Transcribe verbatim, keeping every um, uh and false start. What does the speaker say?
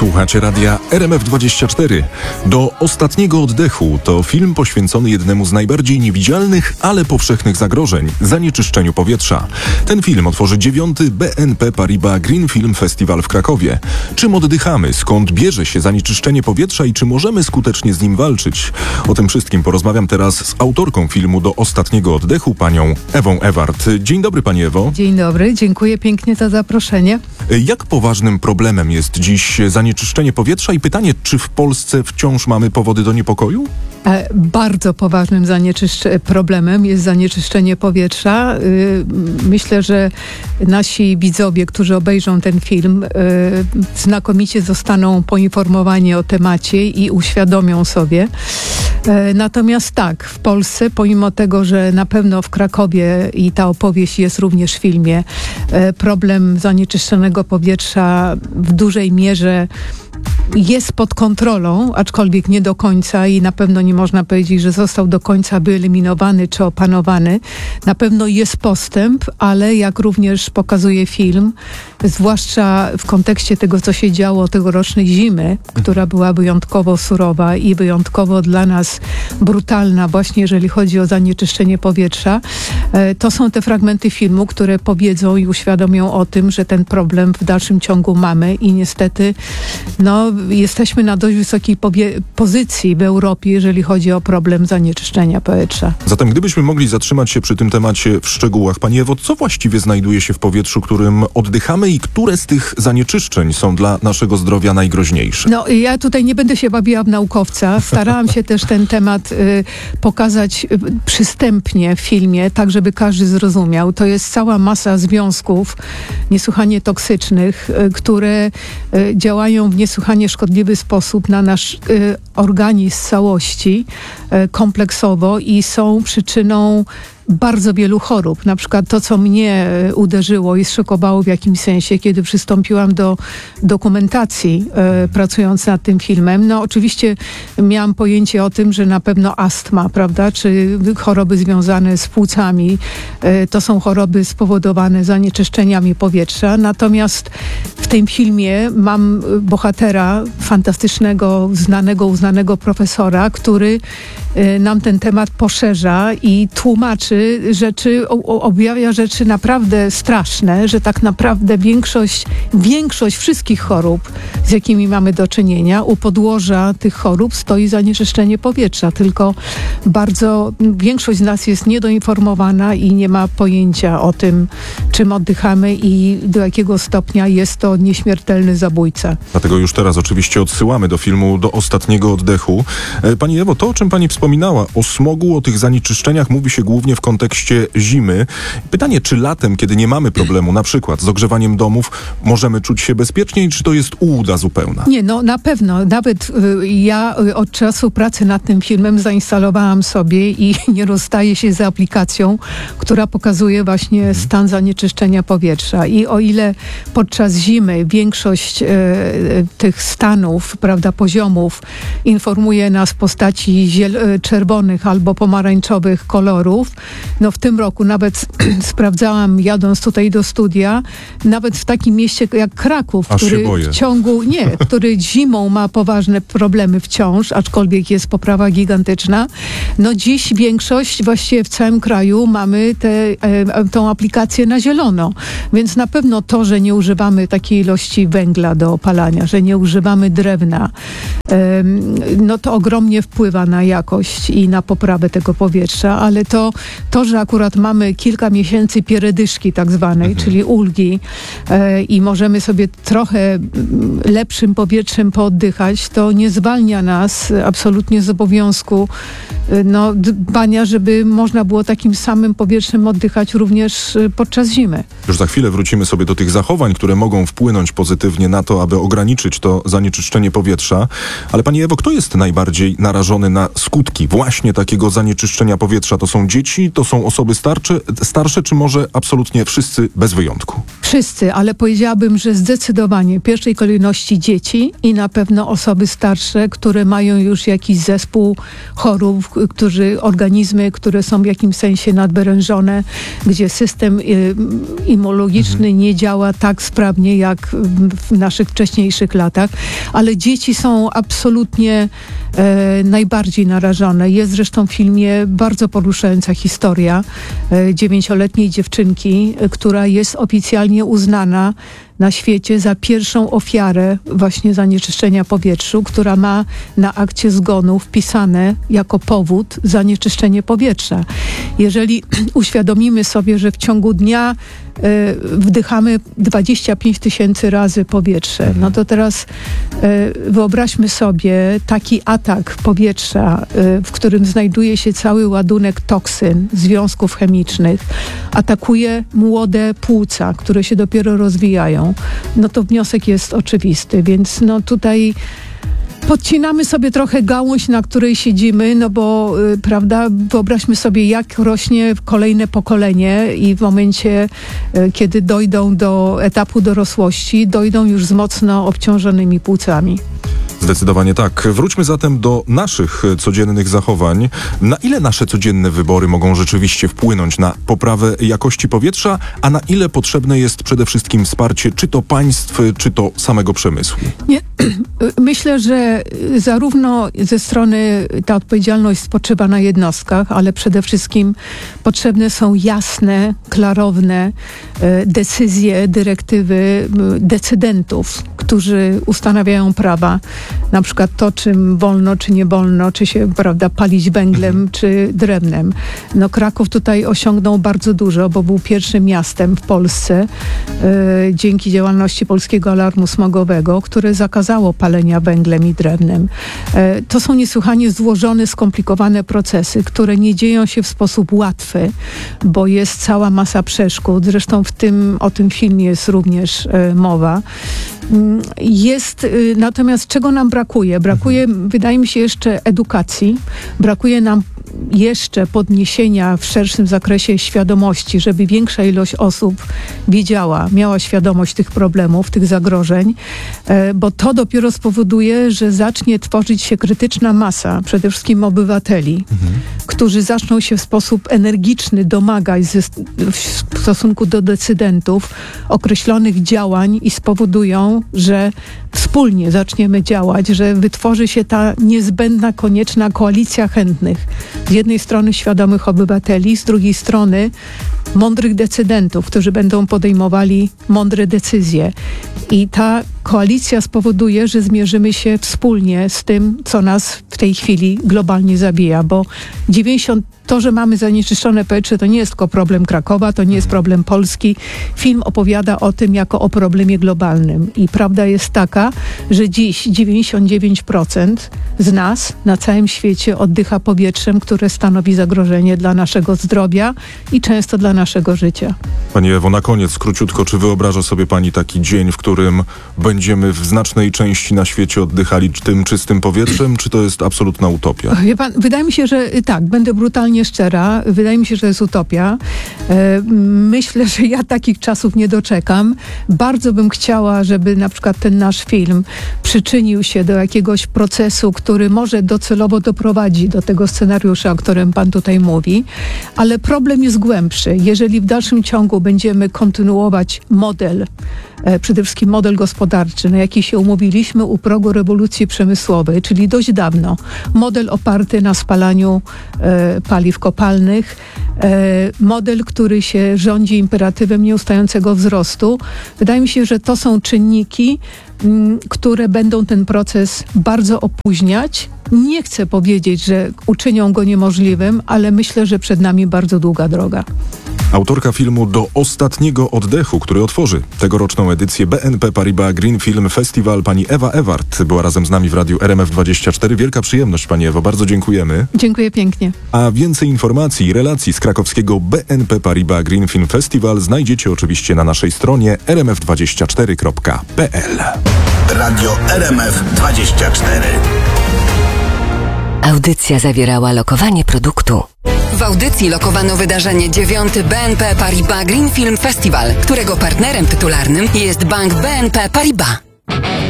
Słuchacie radia R M F dwadzieścia cztery. Do ostatniego oddechu to film poświęcony jednemu z najbardziej niewidzialnych, ale powszechnych zagrożeń – zanieczyszczeniu powietrza. Ten film otworzy dziewiąty B N P Paribas Green Film Festival w Krakowie. Czym oddychamy, skąd bierze się zanieczyszczenie powietrza i czy możemy skutecznie z nim walczyć? O tym wszystkim porozmawiam teraz z autorką filmu Do ostatniego oddechu, panią Ewą Ewart. Dzień dobry, pani Ewo. Dzień dobry, dziękuję pięknie za zaproszenie. Jak poważnym problemem jest dziś zanieczyszczenie powietrza i pytanie, czy w Polsce wciąż mamy powody do niepokoju? E, bardzo poważnym zanieczyszcz- problemem jest zanieczyszczenie powietrza. Y, myślę, że nasi widzowie, którzy obejrzą ten film, y, znakomicie zostaną poinformowani o temacie i uświadomią sobie. E, natomiast tak, w Polsce, pomimo tego, że na pewno w Krakowie i ta opowieść jest również w filmie, e, problem zanieczyszczonego powietrza w dużej mierze jest pod kontrolą, aczkolwiek nie do końca i na pewno nie można powiedzieć, że został do końca wyeliminowany czy opanowany. Na pewno jest postęp, ale jak również pokazuje film, zwłaszcza w kontekście tego, co się działo tegorocznej zimy, która była wyjątkowo surowa i wyjątkowo dla nas brutalna, właśnie jeżeli chodzi o zanieczyszczenie powietrza, to są te fragmenty filmu, które powiedzą i uświadomią o tym, że ten problem w dalszym ciągu mamy i niestety no, jesteśmy na dość wysokiej powie- pozycji w Europie, jeżeli chodzi o problem zanieczyszczenia powietrza. Zatem gdybyśmy mogli zatrzymać się przy tym temacie w szczegółach, pani Ewo, co właściwie znajduje się w powietrzu, którym oddychamy i które z tych zanieczyszczeń są dla naszego zdrowia najgroźniejsze? No ja tutaj nie będę się bawiła w naukowca. Starałam się też ten temat y, pokazać y, przystępnie w filmie, tak żeby każdy zrozumiał. To jest cała masa związków niesłychanie toksycznych, y, które y, działają w niesłychanie szkodliwy sposób na nasz y, organizm z całości, y, kompleksowo i są przyczyną bardzo wielu chorób. Na przykład to, co mnie uderzyło i zszokowało w jakimś sensie, kiedy przystąpiłam do dokumentacji, e, pracując nad tym filmem. No oczywiście miałam pojęcie o tym, że na pewno astma, prawda, czy choroby związane z płucami, e, to są choroby spowodowane zanieczyszczeniami powietrza. Natomiast w tym filmie mam bohatera, fantastycznego, znanego, uznanego profesora, który e, nam ten temat poszerza i tłumaczy rzeczy, objawia rzeczy naprawdę straszne, że tak naprawdę większość, większość wszystkich chorób, z jakimi mamy do czynienia, u podłoża tych chorób stoi zanieczyszczenie powietrza. Tylko bardzo, większość z nas jest niedoinformowana i nie ma pojęcia o tym, czym oddychamy i do jakiego stopnia jest to nieśmiertelny zabójca. Dlatego już teraz oczywiście odsyłamy do filmu Do ostatniego oddechu. Pani Ewo, to o czym pani wspominała, o smogu, o tych zanieczyszczeniach mówi się głównie w kontekście zimy. Pytanie, czy latem, kiedy nie mamy problemu, na przykład z ogrzewaniem domów, możemy czuć się bezpieczniej, czy to jest ułuda zupełna? Nie, no na pewno. Nawet y, ja y, od czasu pracy nad tym filmem zainstalowałam sobie i nie rozstaję się z aplikacją, która pokazuje właśnie mhm. stan zanieczyszczenia powietrza. I o ile podczas zimy większość y, y, tych stanów, prawda, poziomów informuje nas w postaci ziel- czerwonych albo pomarańczowych kolorów, no w tym roku nawet sprawdzałam, jadąc tutaj do studia, nawet w takim mieście jak Kraków, Aż który się boję. w ciągu, nie, który zimą ma poważne problemy wciąż, aczkolwiek jest poprawa gigantyczna. No dziś większość, właściwie w całym kraju mamy tę e, tą aplikację na zielono. Więc na pewno to, że nie używamy takiej ilości węgla do opalania, że nie używamy drewna, e, no to ogromnie wpływa na jakość i na poprawę tego powietrza, ale to To, że akurat mamy kilka miesięcy pieredyszki tak zwanej, mhm. czyli ulgi e, i możemy sobie trochę lepszym powietrzem pooddychać, to nie zwalnia nas absolutnie z obowiązku e, no, dbania, żeby można było takim samym powietrzem oddychać również podczas zimy. Już za chwilę wrócimy sobie do tych zachowań, które mogą wpłynąć pozytywnie na to, aby ograniczyć to zanieczyszczenie powietrza. Ale pani Ewo, kto jest najbardziej narażony na skutki setki właśnie takiego zanieczyszczenia powietrza to są dzieci, to są osoby starsze, starsze czy może absolutnie wszyscy bez wyjątku? Wszyscy, ale powiedziałabym, że zdecydowanie w pierwszej kolejności dzieci i na pewno osoby starsze, które mają już jakiś zespół chorób, którzy, organizmy, które są w jakimś sensie nadwyrężone, gdzie system y, immunologiczny mhm. nie działa tak sprawnie jak w naszych wcześniejszych latach, ale dzieci są absolutnie e, najbardziej narażone. Jest zresztą w filmie bardzo poruszająca historia e, dziewięcioletniej dziewczynki, e, która jest oficjalnie uznana na świecie za pierwszą ofiarę właśnie zanieczyszczenia powietrza, która ma na akcie zgonu wpisane jako powód zanieczyszczenie powietrza. Jeżeli uświadomimy sobie, że w ciągu dnia y, wdychamy dwadzieścia pięć tysięcy razy powietrze, no to teraz y, wyobraźmy sobie taki atak powietrza, y, w którym znajduje się cały ładunek toksyn, związków chemicznych, atakuje młode płuca, które się dopiero rozwijają. No to wniosek jest oczywisty, więc no tutaj podcinamy sobie trochę gałąź, na której siedzimy, no bo y, prawda, wyobraźmy sobie, jak rośnie kolejne pokolenie i w momencie, y, kiedy dojdą do etapu dorosłości, dojdą już z mocno obciążonymi płucami. Zdecydowanie tak. Wróćmy zatem do naszych codziennych zachowań. Na ile nasze codzienne wybory mogą rzeczywiście wpłynąć na poprawę jakości powietrza, a na ile potrzebne jest przede wszystkim wsparcie czy to państw, czy to samego przemysłu? Nie, myślę, że zarówno ze strony ta odpowiedzialność spoczywa na jednostkach, ale przede wszystkim potrzebne są jasne, klarowne decyzje, dyrektywy decydentów, którzy ustanawiają prawa. Na przykład to, czym wolno, czy nie wolno, czy się, prawda, palić węglem, mhm. czy drewnem. No Kraków tutaj osiągnął bardzo dużo, bo był pierwszym miastem w Polsce y, dzięki działalności Polskiego Alarmu Smogowego, które zakazało palenia węglem i drewnem. Y, to są niesłychanie złożone, skomplikowane procesy, które nie dzieją się w sposób łatwy, bo jest cała masa przeszkód. Zresztą w tym, o tym filmie jest również y, mowa. Jest, natomiast czego nam brakuje? Brakuje, mhm. wydaje mi się, jeszcze edukacji. Brakuje nam jeszcze podniesienia w szerszym zakresie świadomości, żeby większa ilość osób wiedziała, miała świadomość tych problemów, tych zagrożeń, bo to dopiero spowoduje, że zacznie tworzyć się krytyczna masa, przede wszystkim obywateli, mhm. którzy zaczną się w sposób energiczny domagać ze, w stosunku do decydentów określonych działań i spowodują, że wspólnie zaczniemy działać, że wytworzy się ta niezbędna, konieczna koalicja chętnych. Z jednej strony świadomych obywateli, z drugiej strony mądrych decydentów, którzy będą podejmowali mądre decyzje. I ta koalicja spowoduje, że zmierzymy się wspólnie z tym, co nas w tej chwili globalnie zabija, bo dziewięćdziesiąt to, że mamy zanieczyszczone powietrze, to nie jest tylko problem Krakowa, to nie jest problem Polski. Film opowiada o tym jako o problemie globalnym. I prawda jest taka, że dziś dziewięćdziesiąt dziewięć procent z nas na całym świecie oddycha powietrzem, które stanowi zagrożenie dla naszego zdrowia i często dla naszego życia. Pani Ewo, na koniec króciutko, czy wyobraża sobie Pani taki dzień, w którym będziemy w znacznej części na świecie oddychali tym czystym powietrzem, czy to jest absolutna utopia? Wie pan, wydaje mi się, że tak, będę brutalnie szczera, wydaje mi się, że jest utopia. E, myślę, że ja takich czasów nie doczekam. Bardzo bym chciała, żeby na przykład ten nasz film przyczynił się do jakiegoś procesu, który może docelowo doprowadzi do tego scenariusza, o którym pan tutaj mówi, ale problem jest głębszy. Jeżeli w dalszym ciągu będziemy kontynuować model, e, przede wszystkim model gospodarczy, na jaki się umówiliśmy u progu rewolucji przemysłowej, czyli dość dawno, model oparty na spalaniu e, paliw kopalnych, e, model, który się rządzi imperatywem nieustającego wzrostu. Wydaje mi się, że to są czynniki, m, które będą ten proces bardzo opóźniać. Nie chcę powiedzieć, że uczynią go niemożliwym, ale myślę, że przed nami bardzo długa droga. Autorka filmu Do ostatniego oddechu, który otworzy tegoroczną edycję B N P Paribas Green Film Festival, pani Ewa Ewart była razem z nami w Radiu R M F dwadzieścia cztery. Wielka przyjemność, pani Ewo, bardzo dziękujemy. Dziękuję pięknie. A więcej informacji i relacji z krakowskiego B N P Paribas Green Film Festival znajdziecie oczywiście na naszej stronie r m f dwadzieścia cztery kropka p l. Radio R M F dwadzieścia cztery. Audycja zawierała lokowanie produktu. W audycji lokowano wydarzenie dziewiąty B N P Paribas Green Film Festival, którego partnerem tytularnym jest Bank B N P Paribas.